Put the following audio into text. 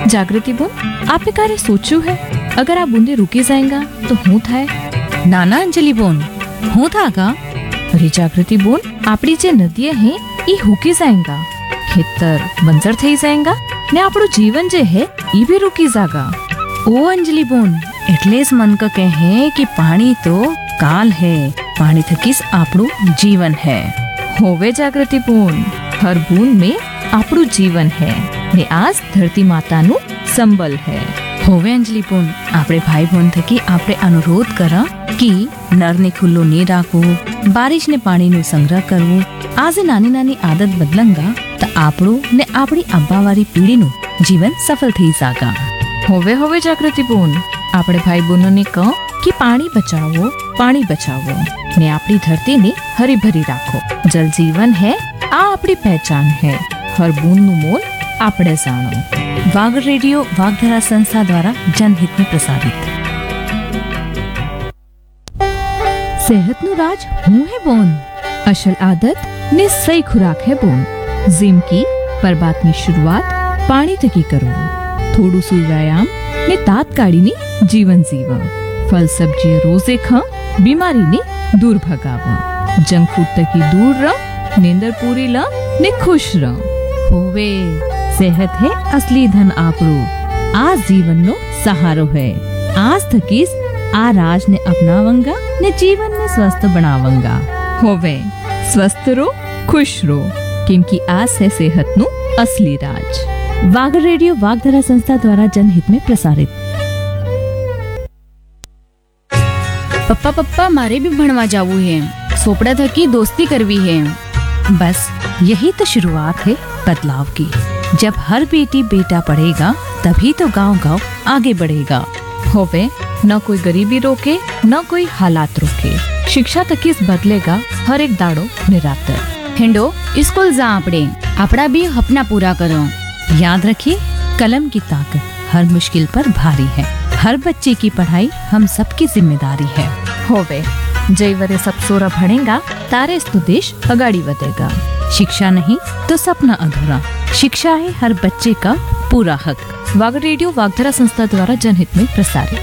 जागृति बोन, आपने कार्य सोचू है? अगर आप बूंदे रुकी जाएगा तो हूँ थाय? नाना अंजलि बोन, हूँ था का? अरे जागृति बोन, आपड़ी जे नदियां हैं ई हुकी जाएगा, खेतर बंजर थई जाएगा ने आपड़ो जीवन जे है ई भी रुकी जागा। ओ अंजलि बोन, એટલે જ मन का कहे कि पानी तो काल है, पानी थकीस आपड़ू जीवन है। होवे जागृति बोन, हर बूंद में आपड़ू जीवन है ने आज धरती मातानु संबल है। होवे अंजलि बोन, आपड़े भाई बहन थकी आपड़े अनुरोध करा कि नर ने खुल्लो नहीं राखो, बारिश ने पानी नु संग्रह करवो। आज नानी नानी आदत बदलंगा तो आपड़ो ने आपड़ी अब्बावारी पीढ़ी नु जीवन सफल थी जागा। होवे होवे जागृति बोन, आपड़े भाई बहनों ने कहो कि पानी बचाओ ने आपड़ी धरती ने हरी भरी राखो। जल जीवन है, आ आपड़ी पहचान है, हर बूंद नु मोल आपड़े जानो। वाग रेडियो वागधरा संस्था द्वारा जनहित में प्रसारित। सेहत नु राज हूँ है बोन, असल आदत ने सही खुराक है बोन। जिम की पर बात की शुरुआत पानी तकी करो, थोड़ू सु व्यायाम ने तात काढ़ी ने जीवन जीवा, फल सब्जी रोजे खा बीमारी ने दूर भगावा, जंक फूड तकी दूर रह, नींदर पूरी ला ने खुश रह। होवे सेहत है असली धन आपरो, आज जीवन नो सहारो है। आज थकीस आ राज ने अपनावंगा ने जीवन में स्वस्थ बनावंगा। होवे स्वस्थ रो, खुश रो, क्योंकि आज है सेहत नु असली राज। वाग रेडियो वागधरा संस्था द्वारा जनहित में प्रसारित। पप्पा मारे भी भणवा जावू है, सोपड़ा थकी दोस्ती करवी है। बस यही तो शुरुआत है बदलाव की। जब हर बेटी बेटा पढ़ेगा तभी तो गांव आगे बढ़ेगा। होवे न कोई गरीबी रोके न कोई हालात रोके, शिक्षा तक इस बदलेगा हर एक दाड़ो निरातर। हिंडो स्कूल जा आपड़े, अपना भी अपना पूरा करो। याद रखिए, कलम की ताकत हर मुश्किल पर भारी है। हर बच्चे की पढ़ाई हम सबकी जिम्मेदारी है। होवे जय वरे सब सोरा भणेगा तारे तो देश अगाड़ी बढ़ेगा। शिक्षा नहीं तो सपना अधूरा, शिक्षा है हर बच्चे का पूरा हक। वाग रेडियो वागधरा संस्था द्वारा जनहित में प्रसारित।